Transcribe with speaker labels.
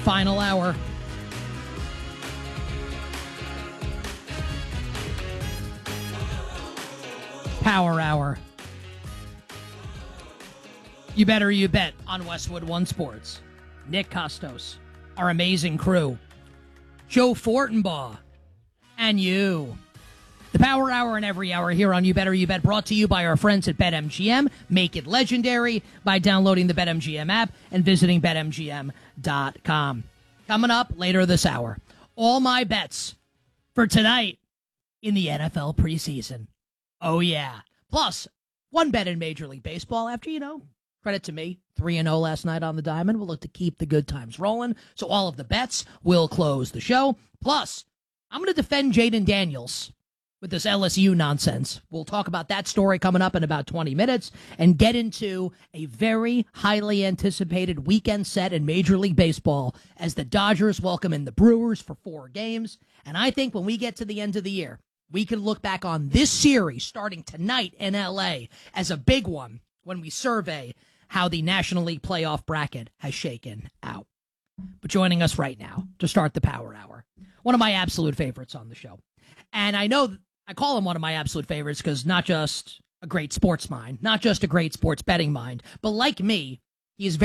Speaker 1: Final hour. Power hour. You better you bet on Westwood One Sports. Nick Costos, our amazing crew, Joe Fortenbaugh, and you. The Power Hour and every hour here on You Better You Bet, brought to you by our friends at BetMGM. Make it legendary by downloading the BetMGM app and visiting BetMGM.com. Coming up later this hour, all my bets for tonight in the NFL preseason. Oh, yeah. Plus, one bet in Major League Baseball after, credit to me, 3-0 last night on the Diamond. We'll look to keep the good times rolling. So all of the bets will close the show. Plus, I'm going to defend Jaden Daniels with this LSU nonsense. We'll talk about that story coming up in about 20 minutes and get into a very highly anticipated weekend set in Major League Baseball as the Dodgers welcome in the Brewers for 4 games. And I think when we get to the end of the year, we can look back on this series starting tonight in L.A. as a big one when we survey how the National League playoff bracket has shaken out. But joining us right now to start the Power Hour, one of my absolute favorites on the show. And I know I call him one of my absolute favorites because not just a great sports mind, not just a great sports betting mind, but like me, he is very